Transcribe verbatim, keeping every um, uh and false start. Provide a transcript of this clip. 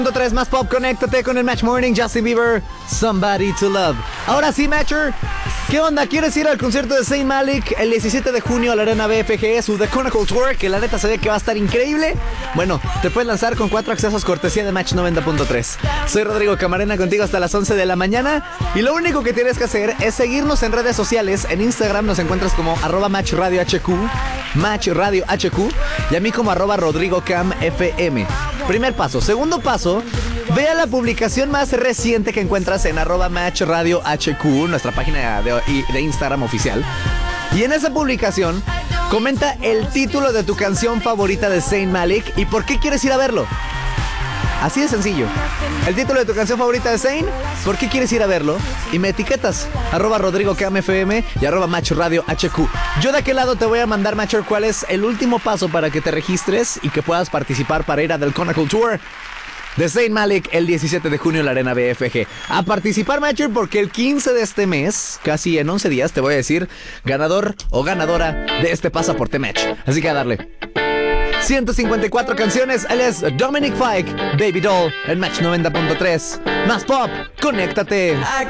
tres más pop, conéctate con el Match Morning, Justin Bieber, Somebody to Love. Ahora sí, Matcher, ¿qué onda? ¿Quieres ir al concierto de Zayn Malik el diecisiete de junio a la Arena B F G, su The Chronicle Tour, que la neta se ve que va a estar increíble? Bueno, te puedes lanzar con cuatro accesos cortesía de Match noventa punto tres. Soy Rodrigo Camarena, contigo hasta las once de la mañana, y lo único que tienes que hacer es seguirnos en redes sociales. En Instagram nos encuentras como arroba Match Radio H Q, Match Radio H Q, y a mí como arroba Rodrigo Cam F M. Primer paso. Segundo paso, ve a la publicación más reciente que encuentras en arroba Match Radio H Q, nuestra página de, de Instagram oficial. Y en esa publicación, comenta el título de tu canción favorita de Zayn Malik y por qué quieres ir a verlo. Así de sencillo. El título de tu canción favorita de Zayn, ¿por qué quieres ir a verlo? Y me etiquetas, arroba Rodrigo Cam F M y arroba Match Radio H Q. Yo de aquel lado te voy a mandar, Matcher, cuál es el último paso para que te registres y que puedas participar para ir a The Chronicle Tour de Zayn Malik el diecisiete de junio en la Arena B F G. A participar, Matcher, porque el quince de este mes, casi en once días, te voy a decir ganador o ganadora de este pasaporte Match. Así que a darle. ciento cincuenta y cuatro canciones, él es Dominic Fike, Baby Doll, en Match noventa punto tres. Más pop, conéctate. I